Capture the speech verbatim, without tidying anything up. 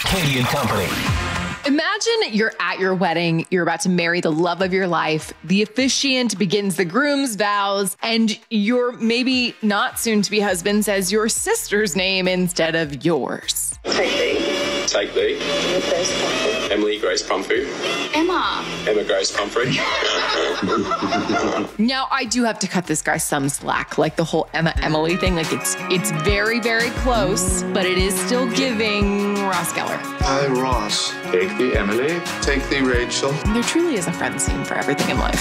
Katie and Company. Imagine you're at your wedding, you're about to marry the love of your life, the officiant begins the groom's vows, and your maybe not soon-to-be husband says your sister's name instead of yours. Take thee. Take thee. Emily Grace Pumphrey. Emily Grace Pumphrey. Emma. Emma Grace Pumphrey. Now, I do have to cut this guy some slack, like the whole Emma Emily thing. Like it's it's very, very close, but it is still giving Ross Geller. Hi, Ross. Take thee, Emily. Take thee, Rachel. There truly is a friend scene for everything in life.